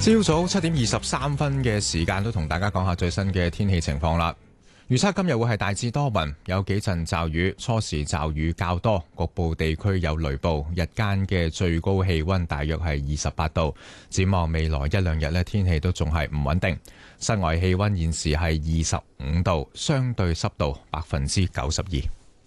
朝早7:23嘅時間，都同大家講下最新嘅天氣情況啦。預測今日會係大致多雲，有幾陣驟雨，初時驟雨較多，局部地區有雷暴。日間嘅最高氣溫大約係28度。展望未來一兩日呢，天氣都仲係唔穩定。室外氣溫現時係25度，相對濕度92%。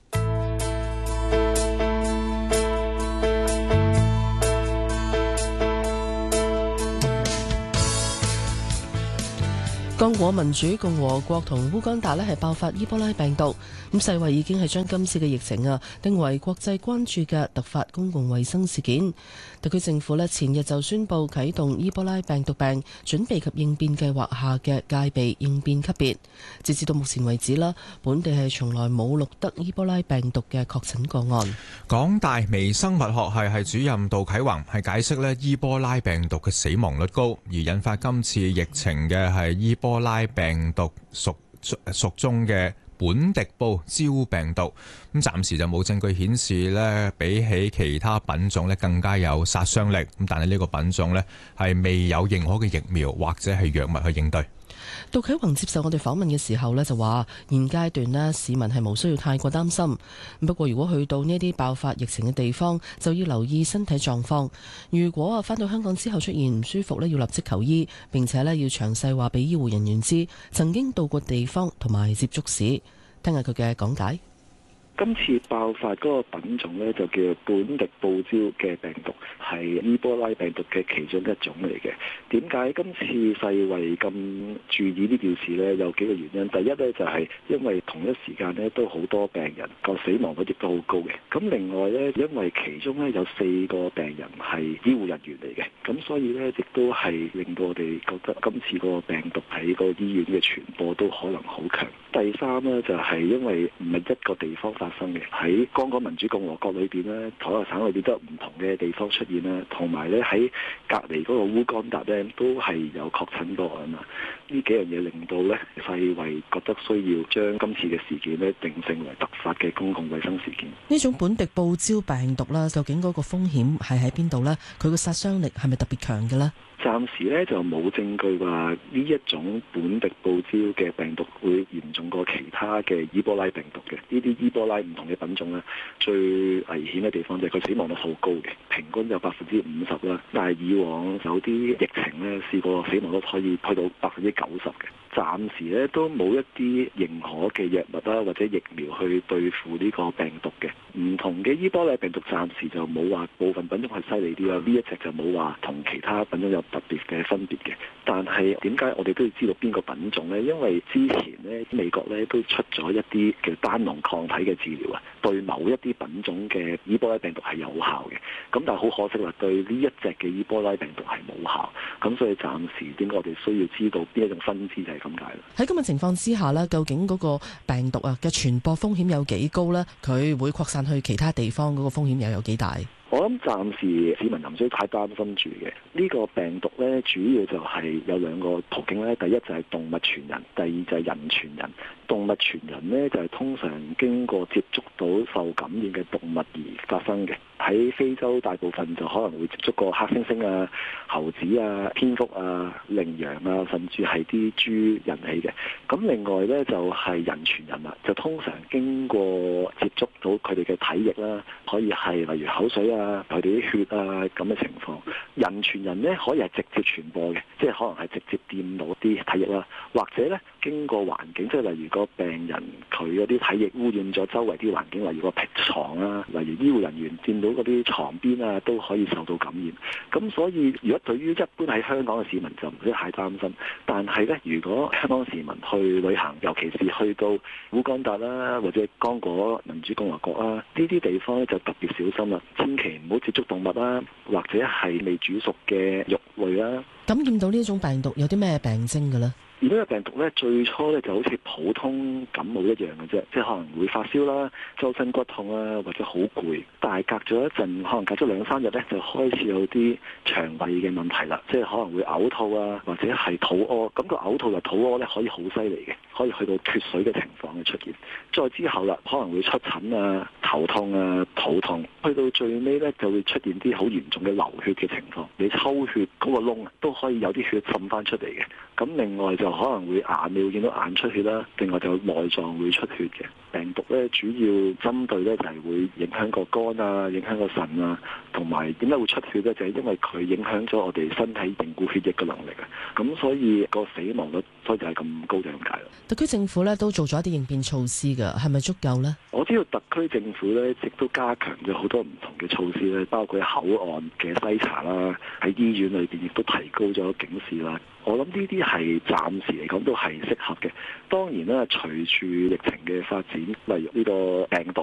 剛果民主共和國同烏干達係爆發伊波拉病毒，咁世衛已經係將今次嘅疫情定為國際關注嘅突發公共衛生事件。特區政府前日就宣布啟動伊波拉病毒病準備及應變計劃下嘅戒備應變級別。截至到目前為止本地係從來冇錄得伊波拉病毒嘅確診個案。 港大微生物學系主任杜啟宏係解釋伊波拉病毒嘅死亡率高，而引發今次疫情嘅係伊波拉病毒屬中嘅本迪布焦病毒，咁暫時就冇證據顯示比起其他品種更加有殺傷力，咁但係呢個品種係未有認可嘅疫苗或者係藥物去應對。 杜啟宏接受我哋訪問嘅時候就話現階段市民係無需要太過擔心，不過如果去到呢啲爆發疫情嘅地方，就要留意身體狀況。如果返到香港之後出現唔舒服要立即求醫，並且要詳細話俾醫護人員知曾經到過地方同埋接觸史。聽下佢嘅講解。 今次爆發嗰個品種呢，就叫做本迪布焦嘅病毒，係伊波拉病毒嘅其中一種嚟嘅。點解今次世衛咁注意呢件事呢？有幾個原因。第一呢，就係因為同一時間呢都好多病人個死亡率亦都好高嘅。咁另外呢，因為其中呢有4個病人係醫護人員嚟嘅，咁所以呢亦都係令到我哋覺得今次個病毒喺個醫院嘅傳播都可能好強。第三呢，就係因為唔係一個地方發生嘅，喺剛果民主共和國裏邊呢，台灣省裏邊都有唔同嘅地方出現啦，同埋呢喺隔離嗰個烏干達呢，都係有確診個案啊。呢幾樣嘢令到呢世衛覺得需要將今次嘅事件呢定性為突發嘅公共衛生事件。 呢種本迪布焦病毒啦，究竟嗰個風險係喺邊度呢？佢個殺傷力係咪特別強嘅呢？ 暫時咧就冇證據話呢一種本迪布焦嘅病毒會嚴重過其他嘅伊波拉病毒嘅。呢啲伊波拉唔同嘅品種咧，最危險嘅地方就係佢死亡率好高嘅，平均有50%啦。但係以往有啲疫情咧，試過死亡率可以去到90%嘅。暫時咧都冇一啲認可嘅藥物啦，或者疫苗去對付呢個病毒嘅。唔同嘅伊波拉病毒暫時就冇話部分品種係犀利啲啦，呢一隻就冇話同其他品種有特別嘅分別嘅。但係點解我哋都要知道邊個品種呢？因為之前呢美國呢都出咗一啲嘅單囊抗體嘅治療啊，對某一啲品種嘅伊波拉病毒係有效嘅。咁但係好可惜啦，對呢一隻嘅伊波拉病毒係冇效。咁所以暫時點解我哋需要知道邊一種分支就係咁解啦。 喺咁嘅情況之下呢，究竟嗰個病毒嘅傳播風險有幾高呢？佢會擴散去其他地方嗰個風險又有幾大？ 我諗暫時市民唔需要太擔心住嘅。呢個病毒呢，主要就係有2個途徑呢。第一就係動物傳人，第二就係人傳人。動物傳人呢，就係通常經過接觸到受感染嘅動物而發生嘅。喺非洲大部分就可能會接觸過黑猩猩啊、猴子啊、蝙蝠啊、羚羊啊，甚至係啲豬引起嘅。咁另外呢，就係人傳人啦，就通常經過接觸到佢哋嘅體液啦，可以係例如口水啊、佢哋啲血啊咁嘅情況。人傳人呢，可以係直接傳播嘅，即係可能係直接掂到啲體液啦，或者呢經過環境，即係例如個病人佢嗰啲體液污染咗周圍啲環境，例如個病床啊，例如醫護人員掂到嗰啲床邊啊，都可以受到感染。咁所以如果對於一般喺香港嘅市民就唔使太擔心，但係呢，如果香港市民去旅行，尤其是去到烏干達啦，或者剛果民主共和國啊，呢啲地方咧就特別小心啦，千祈唔好接觸動物啦，或者係未煮熟嘅肉類啦。 感染到呢種病毒有啲咩病徵嘅呢？ 而而呢個病毒咧，最初咧就好似普通感冒一樣嘅啫，即係可能會發燒啦、周身骨痛啊，或者好攰。但係隔咗一陣，可能隔咗2-3日咧，就開始有啲腸胃嘅問題啦，即係可能會嘔吐啊，或者係肚屙。咁個嘔吐同肚屙咧可以好犀利嘅，可以去到脱水嘅情況嘅出現。再之後啦，可能會出疹啊、頭痛啊、肚痛，去到最尾咧就會出現啲好嚴重嘅流血嘅情況。你抽血嗰個窿都可以有啲血滲翻出嚟嘅。咁另外就可能會眼你會見到眼出血啦，另外就內臟會出血嘅。病毒咧主要針對咧就係會影響個肝啊、影響個腎啊，同埋點解會出血咧？就係因為佢影響咗我哋身體凝固血液嘅能力啊。咁所以個死亡率所以就係咁高，就咁解咯。 特區政府咧都做咗一啲應變措施㗎，係咪足夠呢？ 我知道特區政府咧亦都加強咗好多唔同嘅措施咧，包括口岸嘅篩查啦，喺醫院裏邊亦都提高咗警示啦。我諗呢啲係暫時嚟講都係適合嘅。當然啦，隨住疫情嘅發展，例如呢個病毒